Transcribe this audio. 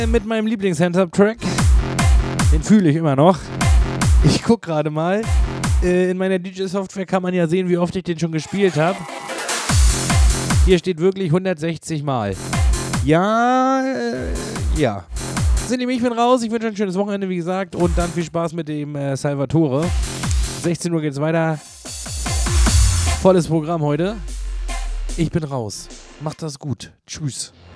Mit meinem Lieblings-Hands-Up-Track. Den fühle ich immer noch. Ich gucke gerade mal. In meiner DJ-Software kann man ja sehen, wie oft ich den schon gespielt habe. Hier steht wirklich 160 Mal. Ja. Ich bin raus. Ich wünsche ein schönes Wochenende, wie gesagt. Und dann viel Spaß mit dem Salvatore. 16 Uhr geht's weiter. Volles Programm heute. Ich bin raus. Macht das gut. Tschüss.